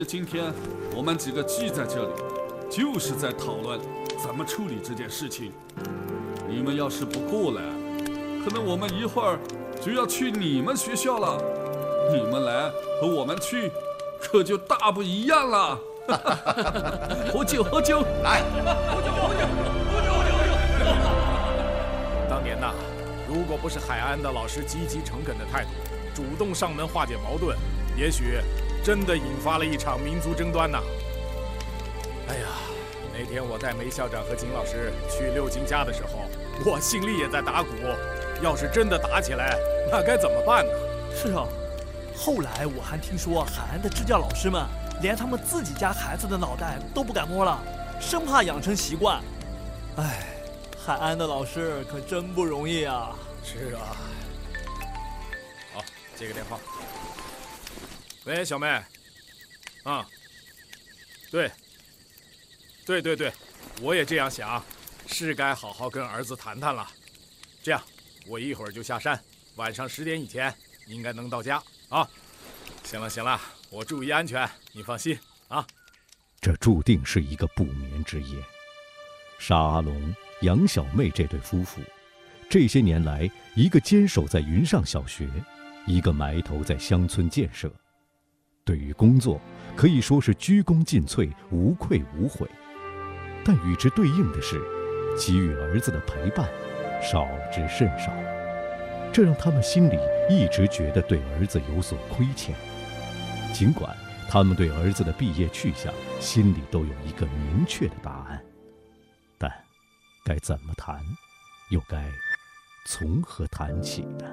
今天我们几个聚在这里，就是在讨论怎么处理这件事情。你们要是不过来，可能我们一会儿就要去你们学校了。你们来和我们去，可就大不一样了。喝酒，喝酒， 来， 喝酒，喝酒，喝酒，喝酒！当年呐，如果不是海安的老师积极诚恳的态度，主动上门化解矛盾，也许真的引发了一场民族争端呐。哎呀，那天我带梅校长和景老师去六金家的时候，我心里也在打鼓。要是真的打起来，那该怎么办呢？ 是啊，后来我还听说海安的支教老师们连他们自己家孩子的脑袋都不敢摸了，生怕养成习惯。哎，海安的老师可真不容易啊。 是啊。好，接个电话。喂，小妹。啊，对，我也这样想，是该好好跟儿子谈谈了。这样，我一会儿就下山，晚上10点以前应该能到家啊。行了，我注意安全，你放心啊。 这注定是一个不眠之夜。沙阿龙、杨小妹这对夫妇，这些年来，一个坚守在云上小学，一个埋头在乡村建设。对于工作，可以说是鞠躬尽瘁，无愧无悔。但与之对应的是，给予儿子的陪伴少之甚少，这让他们心里一直觉得对儿子有所亏欠。尽管他们对儿子的毕业去向心里都有一个明确的答案，但该怎么谈，又该从何谈起呢？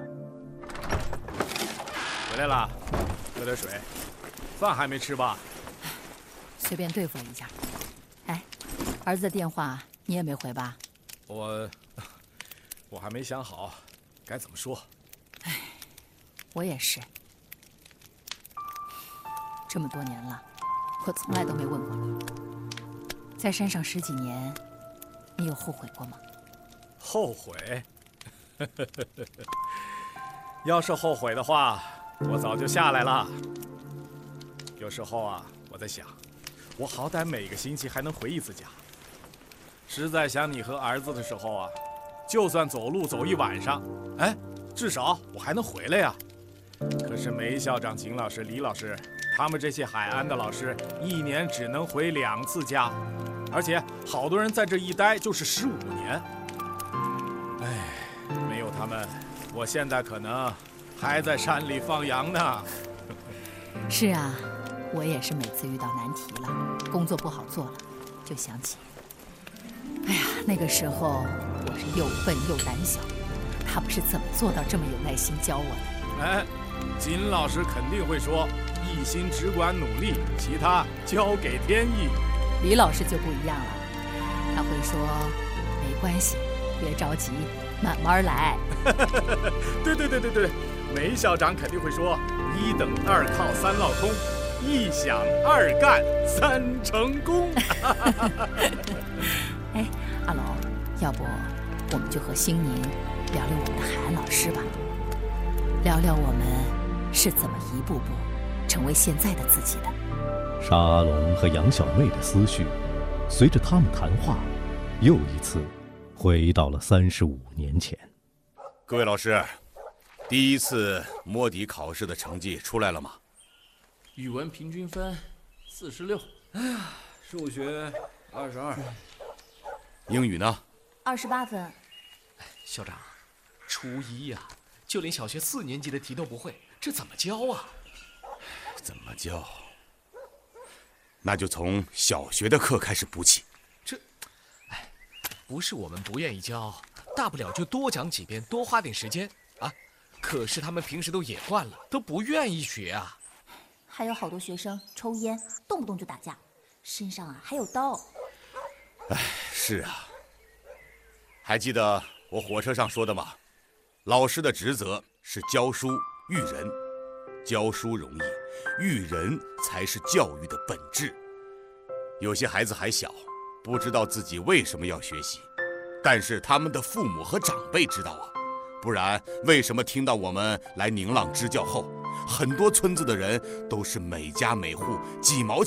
回来了，喝点水。饭还没吃吧？ 随便对付了一下。哎，儿子的电话你也没回吧？ 我还没想好该怎么说。 哎，我也是。这么多年了，我从来都没问过你，在山上10几年，你有后悔过吗？ 后悔？要是后悔的话，我早就下来了。有时候啊，我在想，我好歹每个星期还能回一次家。实在想你和儿子的时候啊，就算走路走一晚上，哎，至少我还能回来呀。可是梅校长、景老师、李老师，他们这些海安的老师，一年只能回2次家，而且好多人在这一待就是15年。哎，没有他们，我现在可能还在山里放羊呢。 是啊，我也是每次遇到难题了，工作不好做了，就想起，哎呀，那个时候我是又笨又胆小，他们是怎么做到这么有耐心教我的？ 哎，金老师肯定会说，一心只管努力，其他交给天意。 李老师就不一样了，他会说，没关系，别着急，慢慢来。 对，梅校长肯定会说，1等2靠3落空。1想2干3成功。 哎，阿龙，要不我们就和兴宁聊聊我们的海安老师吧，聊聊我们是怎么一步步成为现在的自己的。 沙阿龙和杨小妹的思绪，随着他们谈话，又一次回到了35年前。 各位老师，第一次摸底考试的成绩出来了吗？ 语文平均分46，哎呀，数学22， 英语呢 ？28分。 校长，初1呀，就连小学4年级的题都不会，这怎么教啊？ 怎么教？那就从小学的课开始补起。 不是我们不愿意教，大不了就多讲几遍，多花点时间啊。可是他们平时都野惯了，都不愿意学啊。 还有好多学生抽烟，动不动就打架，身上啊还有刀。 哎，是啊。还记得我火车上说的吗？老师的职责是教书育人，教书容易，育人才是教育的本质。有些孩子还小，不知道自己为什么要学习，但是他们的父母和长辈知道啊。不然为什么听到我们来宁浪支教后， 很多村子的人都是每家每户几毛